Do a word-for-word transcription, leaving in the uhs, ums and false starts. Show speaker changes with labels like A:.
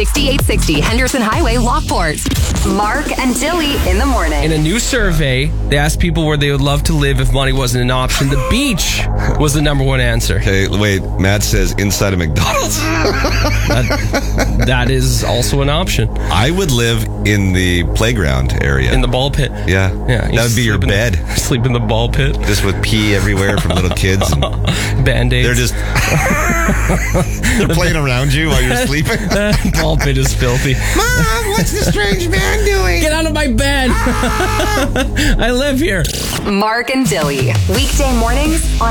A: sixty-eight sixty Henderson Highway, Lockport. Mark and Dilly in the morning.
B: In a new survey, they asked people where they would love to live if money wasn't an option. The beach was the number one answer.
C: Okay, wait. Matt says inside a McDonald's.
B: That, that is also an option.
C: I would live in the playground area.
B: In the ball pit.
C: Yeah.
B: Yeah.
C: That would be your bed.
B: The, sleep in the ball pit.
C: Just with pee everywhere from little kids. And
B: Band-Aids.
C: they're just... they're playing around you while you're sleeping.
B: The ball pit is filthy.
C: Mom, what's the strange man doing?
B: Get out of my bed. I live here.
A: Mark and Dilly. Weekday mornings on